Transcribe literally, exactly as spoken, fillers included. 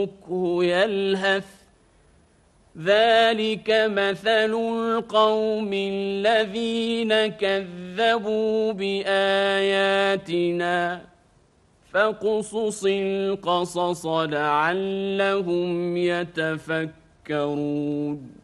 يلهث ذلك مثل القوم الذين كذبوا بآياتنا فاقصص القصص لعلهم يتفكرون